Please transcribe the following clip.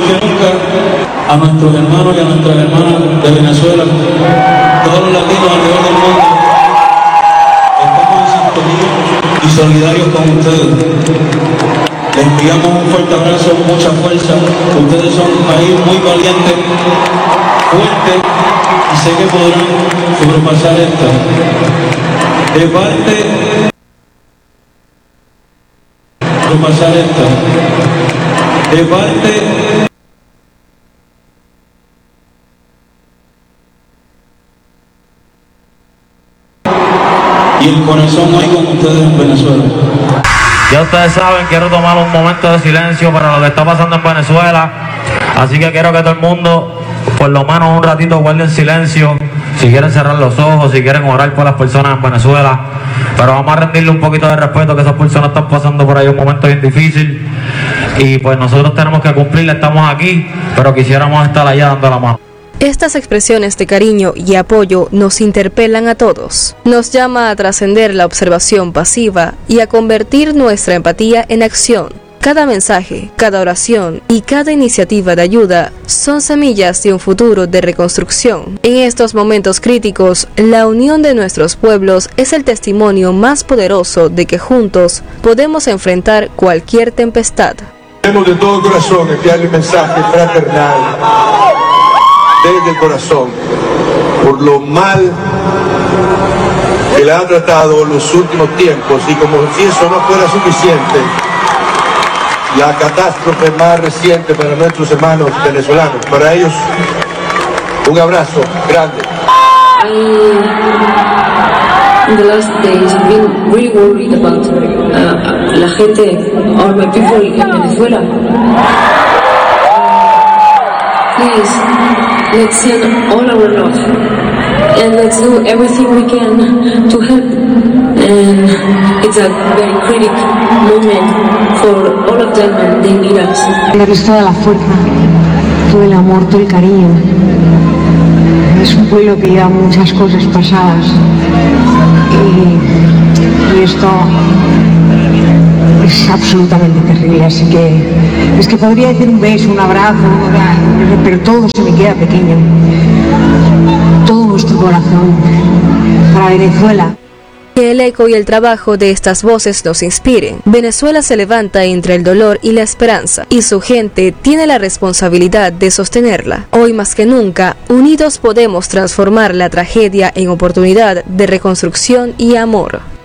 que nunca a nuestros hermanos y a nuestras hermanas de Venezuela, todos los latinos alrededor del mundo, estamos en sintonía y solidarios con ustedes. Les enviamos un fuerte abrazo, mucha fuerza. Ustedes son un país muy valiente, fuerte, y sé que podrán sobrepasar esto. De parte y el corazón hoy con ustedes en Venezuela. Ya ustedes saben, quiero tomar un momento de silencio para lo que está pasando en Venezuela, así que quiero que todo el mundo, por lo menos un ratito, guarden silencio, si quieren cerrar los ojos, si quieren orar por las personas en Venezuela, pero vamos a rendirle un poquito de respeto, que esas personas están pasando por ahí un momento bien difícil, y pues nosotros tenemos que cumplirle, estamos aquí, pero quisiéramos estar allá dando la mano. Estas expresiones de cariño y apoyo nos interpelan a todos. Nos llama a trascender la observación pasiva y a convertir nuestra empatía en acción. Cada mensaje, cada oración y cada iniciativa de ayuda son semillas de un futuro de reconstrucción. En estos momentos críticos, la unión de nuestros pueblos es el testimonio más poderoso de que juntos podemos enfrentar cualquier tempestad. Queremos de todo corazón enviarle un mensaje fraternal desde el corazón por lo mal que le han tratado los últimos tiempos, y como si eso no fuera suficiente, la catástrofe más reciente para nuestros hermanos venezolanos. Para ellos, un abrazo grande. In the last days, I've been really worried about la gente, or my people in Venezuela. Please, let's send all our love, and let's do everything we can to help. And it's a very critical moment for all of them, and they need us. Le ves toda la fuerza, todo el amor, todo el cariño. Es un pueblo que lleva muchas cosas pasadas, y esto es absolutamente terrible, así que es que podría decir un beso, un abrazo, pero todo se me queda pequeño. Todo nuestro corazón para Venezuela. Que el eco y el trabajo de estas voces nos inspiren. Venezuela se levanta entre el dolor y la esperanza, y su gente tiene la responsabilidad de sostenerla. Hoy más que nunca, unidos podemos transformar la tragedia en oportunidad de reconstrucción y amor.